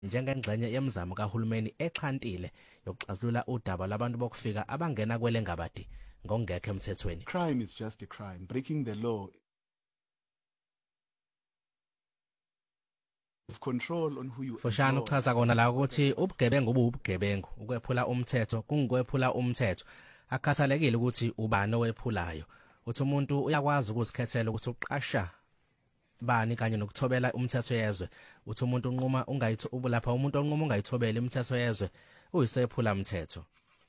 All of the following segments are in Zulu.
njengengxenye yemizamo kahulumeni exhantile yokuxazulula udaba labantu bokufika abangena kwelengabadi ngokungekho emthethweni. Crime is just a crime. Breaking the law. Control on who you Foshana uchaza kona la ukuthi ubugebengu ubugebengu ukwephula umthetho kungikwephula umthetho akhathalekile ukuthi ubani owephulayo uthi umuntu uyakwazi ukuzikhethela ukuthi uqasha bani kanye nokuthobela umthetho yezwe uthi umuntu unquma lapha umuntu onquma ungayithobela imithetho yezwe uyisephula umthetho.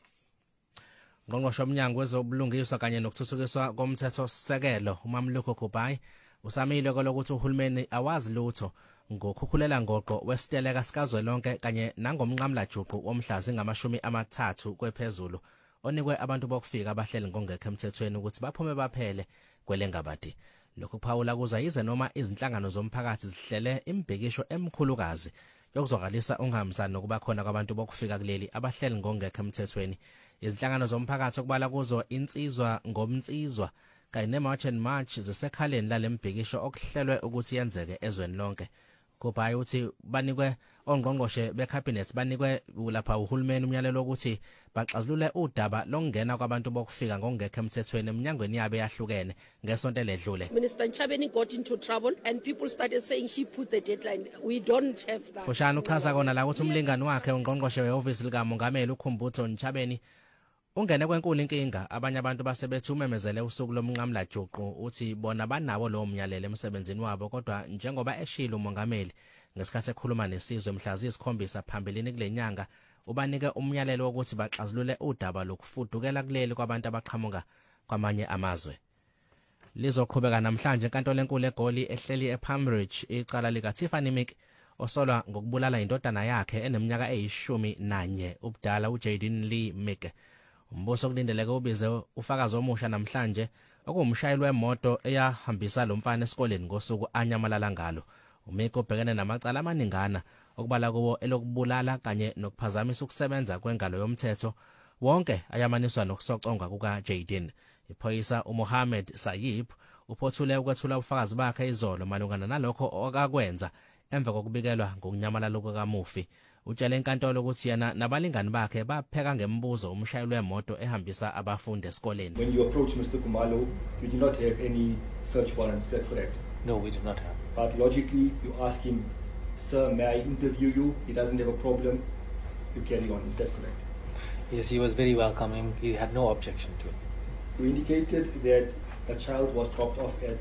Ngqongqoshe omnyango wezobulungiswa kanye nokuthuthukiswa komthetho sekelo uMamluko Kubai usamile ukuthi uhulumeni awazi lutho ngokukhukhulela ngoqo wesiteleka sikazwelonke kanye nangomnqamla juqu womhlazi ngama-30 kwephezulu onikwe abantu bokufika abahleli ngongekho emthethweni ukuthi baphume baphele kwelengabadi. Lokhu kuphawula kuza yize noma izinhlangano zomphakathi zihlele imbhekisho emkhulukazi yokuzwakalisa ungahambisani nokuba khona kwabantu bokufika kuleli abahleli ngongekho emthethweni. Izinhlangano zomphakathi okubala kuzo insizwa ngomnsizwa kanye ne-March and March zisekhaleni lalembhekisho okuhlelwe ukuthi yenzeke ezweni lonke. Kubayi uthi banikwe ongqongqoshe becabinet banikwe lapha uhulumeni umyalelo ukuthi baxazulule udaba lokungena kwabantu bokufika ngongekho emthethweni eminyangweni yabe yahlukene ngesonto ledlule. Minister Nchabeni got into trouble and people started saying she put the deadline. We don't have that. Foshana uchaza kona la ukuthi umlingani wakhe ungqongqoshe wehhovisi likamongameli uKhumbutho Nchabeni ungene kwenkulu inkinga abanye abantu basebethi umemezele usuku lomnqamla juqu uthi bona banawo lo myalelo emsebenzini wabo kodwa njengoba eshilo umongameli ngesikhathi ekhuluma nesizwe mhla zi-7 phambilini kulenyanga ubanike umyalelo wokuthi baxazulule udaba lokufudukela kuleli kwabantu abaqhamuka kwamanye amazwe. Lizoqhubeka namhlanje enkantolo enkulu eGoli ehleli ePalmridge icala lika Tiffany Mick osolwa ngokubulala indodana yakhe eneminyaka eyi-11 ubudala uJaden Lee Mick. Umbuso kulindeleke ubize ufakazi omusha namhlanje okuwumshayeli wemoto eyahambisa lo mfana esikoleni ngosuku anyamalala ngalo. Umiko ubhekene namacala amaningana okubala kuwo elokubulala kanye nokuphazamisa ukusebenza kwengalo yomthetho wonke ayamaniswa nokusocongwa kukaJaden. Iphoyisa uMohammed Sayib uphothule ukwethula ubufakazi bakhe izolo malungana nalokho okakwenza emva kokubikelwa ngokunyamalala kukaMufi. Utshele enkantolo ukuthi yena nabalingani bakhe bapheka ngembuzo umshayeli wemoto ehambisa abafundi esikoleni. When you approach Mr. Kumalo, you do not have any search warrant, is that correct? No, we do not have. But logically, you ask him, sir, may I interview you? He doesn't have a problem. You carry on, is that correct? Yes, he was very welcoming. He had no objection to it. You indicated that the child was dropped off at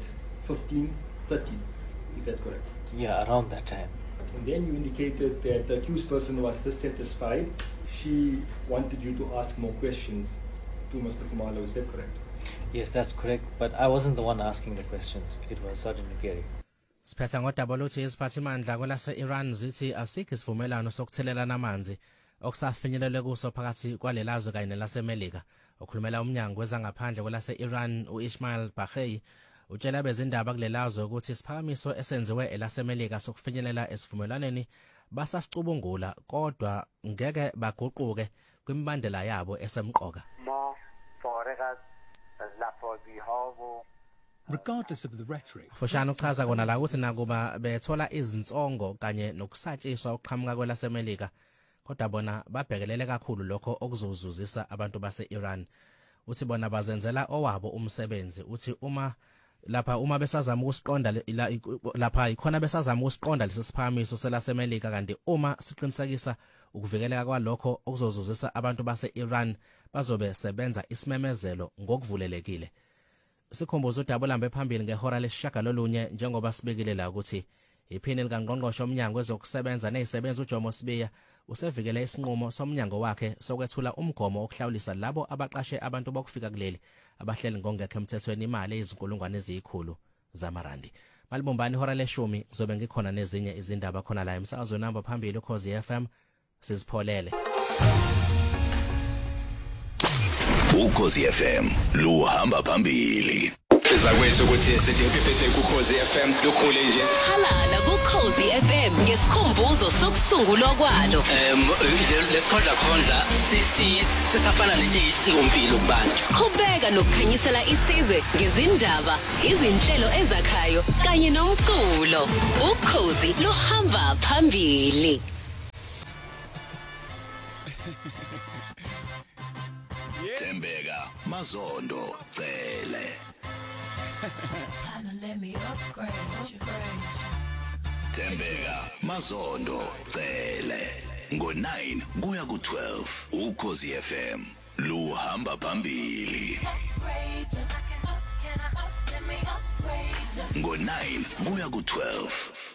15:30, is that correct? Yeah, around that time. And then you indicated that the accused person was dissatisfied. She wanted you to ask more questions to Mr. Kumalo, is that correct? Yes, that's correct, but I wasn't the one asking the questions. It was Sergeant Mukeri. Siphetha ngodaba lokuthi iziphathimandla kwelase-Iran zithi asikho isivumelano sokuthelelana amanzi okusafinyelelwe kuso phakathi kwalelazwe kanye nelaseMelika. Okhulumela umnyango wezangaphandle kwelase-Iran uIsmail Baghei utshela bezindaba kulelazwe ukuthi isiphakamiso esenziwe elaseMelika sokufinyelela esivumelwaneni basasicubungula kodwa ngeke baguquke kwimbandela yabo esemqoka. Regardless of the rhetoric. Foshana uchaza kona la ukuthi nakuba bethola izinsongo kanye nokusatshiswa ukuqhamuka kwelaseMelika kodwa bona babhekelele kakhulu lokho okuzozuzisa abantu base-Iran. Uthi bona bazenzela owabo umsebenzi. Uthi uma besazama ukusiqonda lapha ikhona besazama ukusiqonda lesi siphakamiso selaseMelika kanti uma siqinisekisa ukuvikeleka kwalokho okuzozuzisa abantu base-Iran bazobe sebenza isimemezelo ngokuvulelekile. Sikhumbuza udaba lambe phambili ngehora lesishagalolunye njengoba sibekile la ukuthi iphini likangqongqoshe omnyango wezokusebenza nezisebenza uJomo Sibiya usevikele isinqumo somnyango wakhe sokwethula umgomo okuhlawulisa labo abaqashe abantu bokufika kuleli abahleli ngongekho emthethweni imali ezinkulunkwane eziyikhulu zamarandi. Malibumbani ihora leshumi kuzobe ngikhona nezinye izindaba khona la emsakazweni namba phambili uKhozi FM sizipholele. Ukhozi FM luhamba phambili. Ezakwethu ukuthi sithi iphethe kuKhozi FM lukhule nje. Halala kuKhozi FM ngesikhumbuzo sokusungulwa kwalo. Lesikhondla khondla sisafana nesiko mpilo kubantu. Qhubeka nokukhanyisela isizwe ngezindaba, izinhlelo ezakhayo kanye nomculo. Ukhozi luhamba phambili. Mazondo Cele. Tembeka Mazondo Cele. Ngo-9 kuya ku-12 Ukhozi FM luhamba phambili. Ngo-9 kuya ku-12